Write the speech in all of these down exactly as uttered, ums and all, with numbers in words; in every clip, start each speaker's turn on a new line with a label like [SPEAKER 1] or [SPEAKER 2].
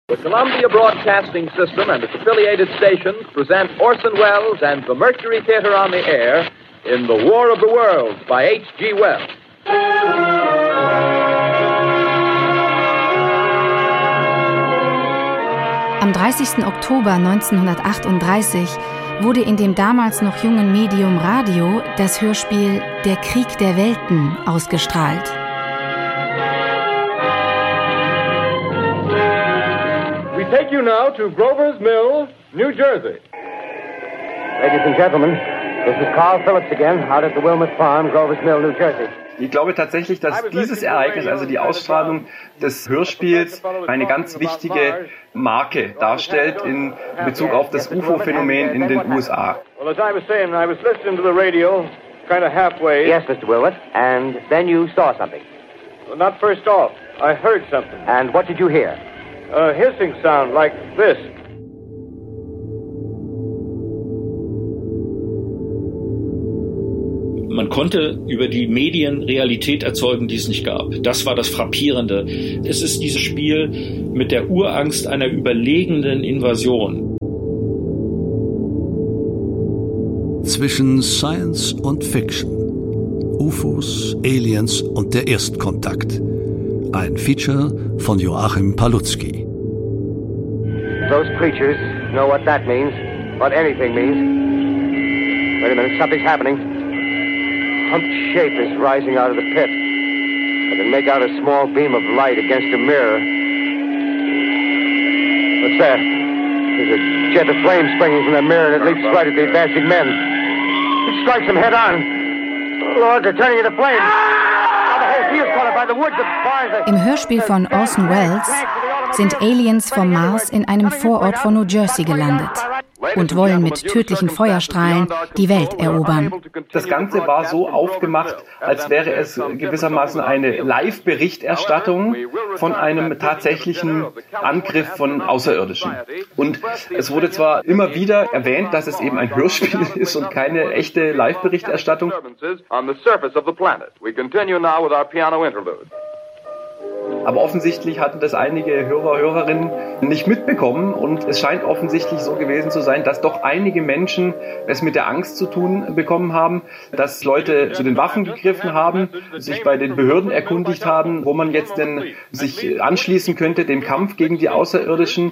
[SPEAKER 1] The Columbia Broadcasting System and its affiliated stations present Orson Welles and the Mercury Theater on the Air in The War of the Worlds by H G Wells.
[SPEAKER 2] Am dreißigsten Oktober neunzehnhundertachtunddreißig wurde in dem damals noch jungen Medium Radio das Hörspiel Der Krieg der Welten ausgestrahlt.
[SPEAKER 3] We take you now to Grover's Mill, New Jersey.
[SPEAKER 4] Ladies and gentlemen, this is Carl Phillips again, out at the Wilmot Farm, Grover's Mill, New Jersey.
[SPEAKER 5] Ich glaube tatsächlich, dass dieses Ereignis, also die Ausstrahlung des Hörspiels, eine ganz wichtige Marke darstellt in Bezug auf das U F O-Phänomen in den U S A.
[SPEAKER 3] Well, as I was saying, I was listening to the radio, kind of halfway.
[SPEAKER 4] Yes, Mister Wilmot, and then you saw something.
[SPEAKER 3] Well, not first off. I heard something.
[SPEAKER 4] And what did you hear?
[SPEAKER 3] A hissing sound like this.
[SPEAKER 6] Man konnte über die Medien Realität erzeugen, die es nicht gab. Das war das Frappierende. Es ist dieses Spiel mit der Urangst einer überlegenen Invasion.
[SPEAKER 7] Zwischen Science und Fiction. U F Os, Aliens und der Erstkontakt. Ein Feature von Joachim Palutzky.
[SPEAKER 4] Those creatures know what that means, what anything means. Wait a minute, something's happening. Humped shape is rising out of the pit. I can make out a small beam of light against a mirror. What's that? There's a jet of flame springing from the mirror and it leaps right at the advancing men. It strikes them head on. Oh, Lord, they're turning into flames. Oh, the whole field's caught up by the woods of fires.
[SPEAKER 2] Im Hörspiel von Orson Welles sind Aliens vom Mars in einem Vorort von New Jersey gelandet und wollen mit tödlichen Feuerstrahlen die Welt erobern.
[SPEAKER 5] Das Ganze war so aufgemacht, als wäre es gewissermaßen eine Live-Berichterstattung von einem tatsächlichen Angriff von Außerirdischen. Und es wurde zwar immer wieder erwähnt, dass es eben ein Hörspiel ist und keine echte Live-Berichterstattung. Aber offensichtlich hatten das einige Hörer, Hörerinnen nicht mitbekommen und es scheint offensichtlich so gewesen zu sein, dass doch einige Menschen es mit der Angst zu tun bekommen haben, dass Leute zu den Waffen gegriffen haben, sich bei den Behörden erkundigt haben, wo man jetzt denn sich anschließen könnte dem Kampf gegen die Außerirdischen.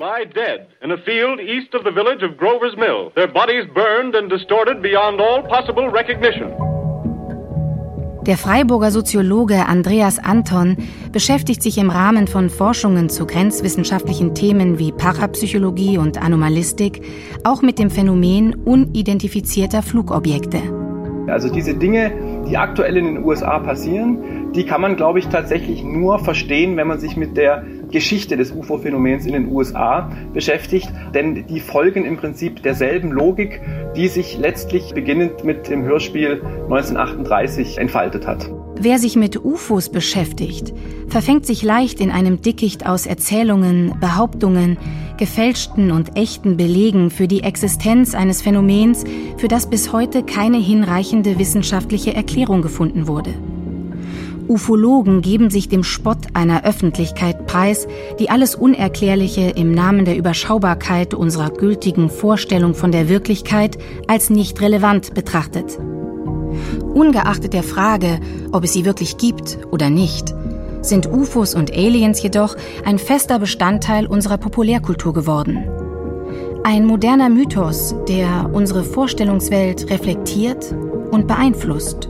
[SPEAKER 2] Der Freiburger Soziologe Andreas Anton beschäftigt sich im Rahmen von Forschungen zu grenzwissenschaftlichen Themen wie Parapsychologie und Anomalistik auch mit dem Phänomen unidentifizierter Flugobjekte.
[SPEAKER 5] Also diese Dinge, die aktuell in den U S A passieren, die kann man, glaube ich, tatsächlich nur verstehen, wenn man sich mit der Geschichte des U F O-Phänomens in den U S A beschäftigt, denn die folgen im Prinzip derselben Logik, die sich letztlich beginnend mit dem Hörspiel neunzehnhundertachtunddreißig entfaltet hat.
[SPEAKER 2] Wer sich mit U F Os beschäftigt, verfängt sich leicht in einem Dickicht aus Erzählungen, Behauptungen, gefälschten und echten Belegen für die Existenz eines Phänomens, für das bis heute keine hinreichende wissenschaftliche Erklärung gefunden wurde. Ufologen geben sich dem Spott einer Öffentlichkeit preis, die alles Unerklärliche im Namen der Überschaubarkeit unserer gültigen Vorstellung von der Wirklichkeit als nicht relevant betrachtet. Ungeachtet der Frage, ob es sie wirklich gibt oder nicht, sind U F Os und Aliens jedoch ein fester Bestandteil unserer Populärkultur geworden. Ein moderner Mythos, der unsere Vorstellungswelt reflektiert und beeinflusst.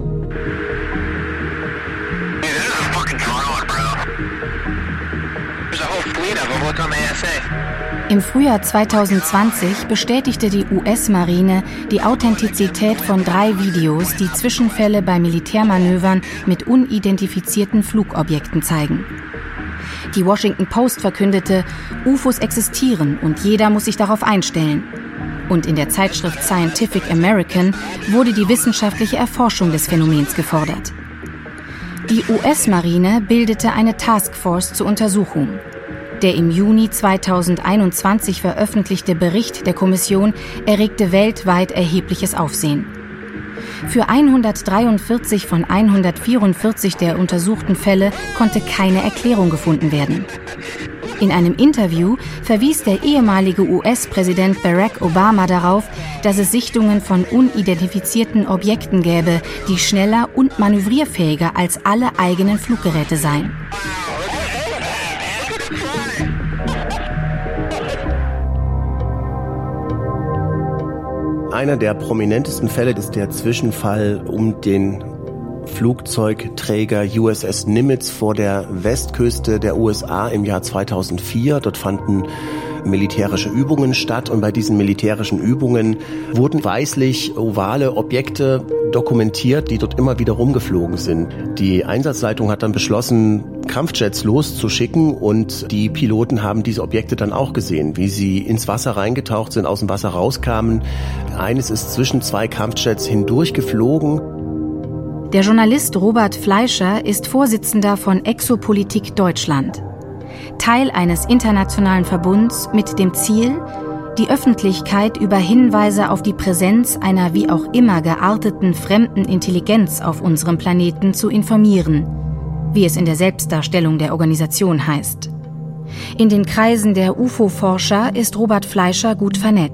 [SPEAKER 2] Im Frühjahr zweitausendzwanzig bestätigte die U S-Marine die Authentizität von drei Videos, die Zwischenfälle bei Militärmanövern mit unidentifizierten Flugobjekten zeigen. Die Washington Post verkündete, U F Os existieren und jeder muss sich darauf einstellen. Und in der Zeitschrift Scientific American wurde die wissenschaftliche Erforschung des Phänomens gefordert. Die U S-Marine bildete eine Taskforce zur Untersuchung. Der im Juni zweitausendeinundzwanzig veröffentlichte Bericht der Kommission erregte weltweit erhebliches Aufsehen. Für hundertdreiundvierzig von hundertvierundvierzig der untersuchten Fälle konnte keine Erklärung gefunden werden. In einem Interview verwies der ehemalige U S-Präsident Barack Obama darauf, dass es Sichtungen von unidentifizierten Objekten gäbe, die schneller und manövrierfähiger als alle eigenen Fluggeräte seien.
[SPEAKER 8] Einer der prominentesten Fälle ist der Zwischenfall um den Flugzeugträger U S S Nimitz vor der Westküste der U S A im Jahr zweitausendvier. Dort fanden militärische Übungen statt und bei diesen militärischen Übungen wurden weißlich ovale Objekte dokumentiert, die dort immer wieder rumgeflogen sind. Die Einsatzleitung hat dann beschlossen, Kampfjets loszuschicken und die Piloten haben diese Objekte dann auch gesehen, wie sie ins Wasser reingetaucht sind, aus dem Wasser rauskamen. Eines ist zwischen zwei Kampfjets hindurch geflogen.
[SPEAKER 2] Der Journalist Robert Fleischer ist Vorsitzender von Exopolitik Deutschland. Teil eines internationalen Verbunds mit dem Ziel, die Öffentlichkeit über Hinweise auf die Präsenz einer wie auch immer gearteten fremden Intelligenz auf unserem Planeten zu informieren, wie es in der Selbstdarstellung der Organisation heißt. In den Kreisen der U F O-Forscher ist Robert Fleischer gut vernetzt.